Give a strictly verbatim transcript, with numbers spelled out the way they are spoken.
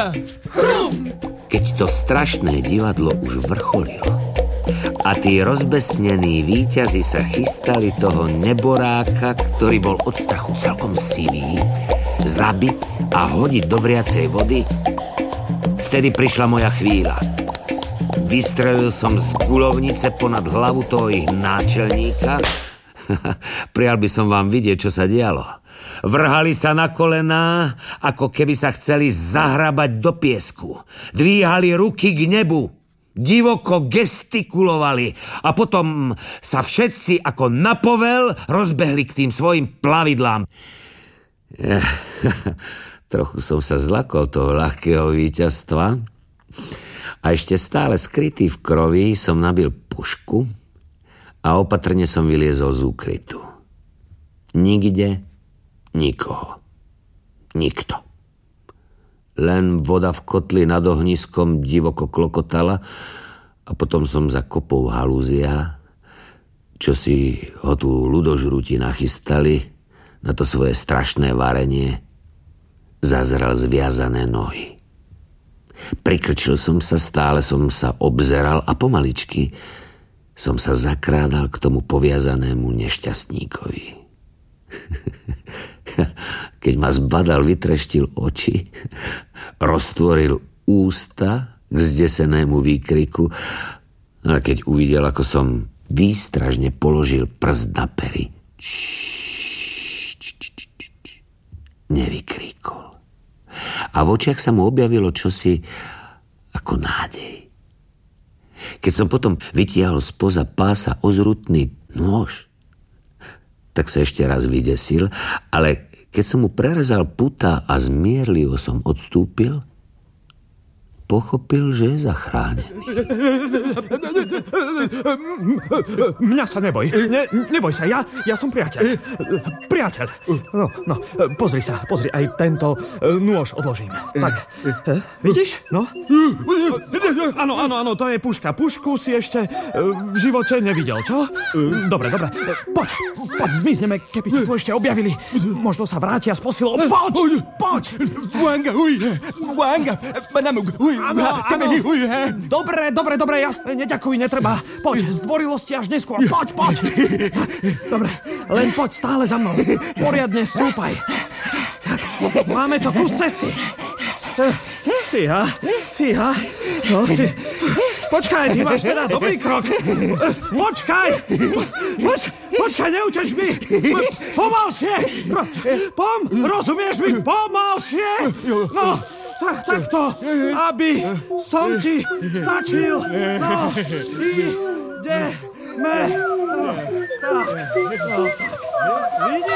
Keď to strašné divadlo už vrcholilo a tí rozbesnení víťazi sa chystali toho neboráka, ktorý bol od strachu celkom sivý, zabiť a hodiť do vriacej vody, vtedy prišla moja chvíľa. Vystrelil som z guľovnice ponad hlavu toho ich náčelníka. Prijal by som vám vidieť, čo sa dialo. Vrhali sa na kolená, ako keby sa chceli zahrabať do piesku. Dvíhali ruky k nebu, divoko gestikulovali a potom sa všetci ako na povel rozbehli k tým svojim plavidlám. Trochu som sa zlakol toho ľahkého víťazstva a ešte stále skrytý v krovi som nabil pušku a opatrne som vyliezol z úkrytu. Nikde nikoho. Nikto. Len voda v kotli nad ohniskom divoko klokotala a potom som za kopou halúzia, čo si ho tu ľudožrúti nachystali na to svoje strašné varenie, zazrel zviazané nohy. Prikrčil som sa, stále som sa obzeral a pomaličky som sa zakrádal k tomu poviazanému nešťastníkovi. Keď ma zbadal, vytreštil oči, roztvoril ústa k zdesenému výkriku, a keď uvidel, ako som výstražne položil prst na pery, nevykríkol. A v očiach sa mu objavilo čosi ako nádej. Keď som potom vytiahol spoza pása ozrutný nôž, tak sa ešte raz vydesil, ale keď som mu prerezal puta a zmierlivo som odstúpil, pochopil, že je zachránený. Mňa sa neboj. Ne, neboj sa, ja, ja som priateľ. Priateľ. No, no, pozri sa, pozri, aj tento nôž odložím. Tak, vidíš? No? Áno, áno, áno, to je puška. Pušku si ešte v živote nevidel, čo? Dobre, dobre. Poď, poď, zmizneme, keby sa tu ešte objavili. Možno sa vrátia s posilou. Poď, poď! Wanga, uj, wanga, banamuk, uj. Áno, áno. Dobre, dobre, dobre, jasné, neďakuj, netreba. Poď, zdvorilosti až neskôr. Poď, poď. Tak, dobre, len poď stále za mnou. Poriadne stúpaj. Tak, máme to kus cesty. Fíha, fíha. No, ty... Počkaj, ty máš teda dobrý krok. Počkaj. Poč, počkaj, neuteč mi. Pomalšie. Pom, rozumieš mi? Pomalšie. No. Tak, takto, aby som ti stačil. No, ideme. No, tak, no, tak. Vidíš?